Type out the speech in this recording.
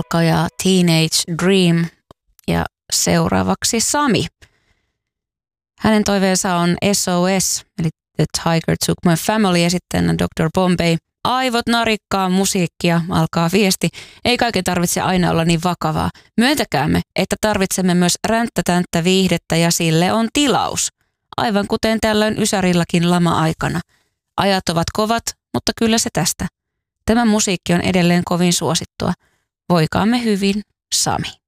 Markka ja Teenage Dream ja seuraavaksi Sami. Hänen toiveensa on SOS, eli The Tiger Took My Family ja sitten Dr. Bombay. Aivot narikkaa musiikkia, alkaa viesti. Ei kaiken tarvitse aina olla niin vakavaa. Myöntäkäämme, että tarvitsemme myös ränttätänttä viihdettä ja sille on tilaus. Aivan kuten tällöin Ysarillakin lama-aikana. Ajat ovat kovat, mutta kyllä se tästä. Tämä musiikki on edelleen kovin suosittua. Voikaamme hyvin, Sami.